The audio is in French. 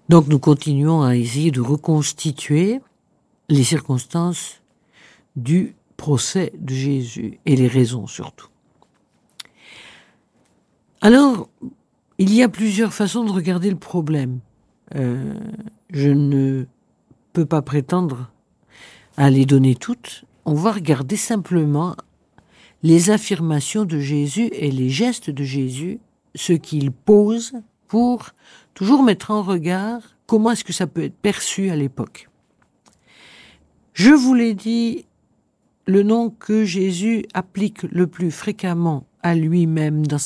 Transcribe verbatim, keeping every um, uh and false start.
Donc nous continuons à essayer de reconstituer les circonstances du procès de Jésus et les raisons surtout. Alors, il y a plusieurs façons de regarder le problème. Euh, je ne peux pas prétendre à les donner toutes. On va regarder simplement les affirmations de Jésus et les gestes de Jésus, ce qu'il pose pour toujours mettre en regard comment est-ce que ça peut être perçu à l'époque. Je vous l'ai dit, le nom que Jésus applique le plus fréquemment à lui-même dans